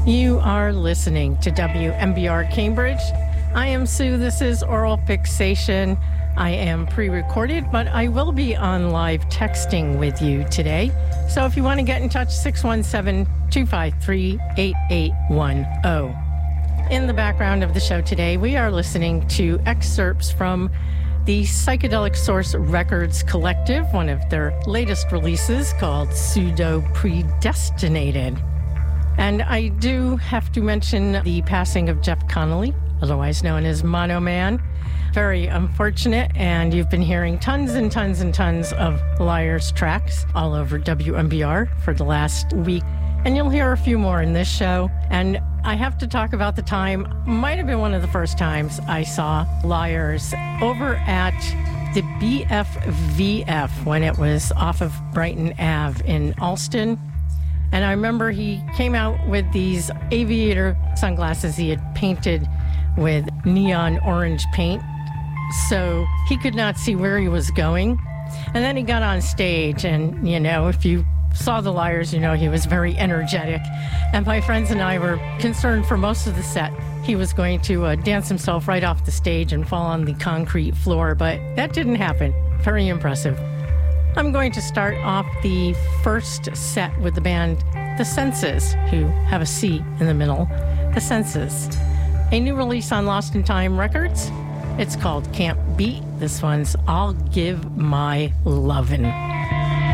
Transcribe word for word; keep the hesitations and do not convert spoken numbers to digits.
You are listening to W M B R Cambridge. I am Sue. This is Oral Fixation. I am pre-recorded, but I will be on live texting with you today. So if you want to get in touch, six one seven, two five three, eight eight one zero. In the background of the show today, we are listening to excerpts from the Psychedelic Source Records Collective, one of their latest releases called Pseudo Predestinated. And I do have to mention the passing of Jeff Connolly, otherwise known as Mono Man. Very unfortunate, and you've been hearing tons and tons and tons of Liars tracks all over W M B R for the last week. And you'll hear a few more in this show. And I have to talk about the time, might have been one of the first times I saw Liars over at the B F V F when it was off of Brighton Avenue in Alston. And I remember he came out with these aviator sunglasses he had painted with neon orange paint, so he could not see where he was going. And then he got on stage, and, you know, if you saw the Liars, you know, he was very energetic. And my friends and I were concerned for most of the set he was going to uh, dance himself right off the stage and fall on the concrete floor, but that didn't happen. Very impressive. I'm going to start off the first set with the band The Senses, who have a C in the middle. The Senses. A new release on Lost in Time Records. It's called Can't Beat. This one's I'll Give My Lovin'.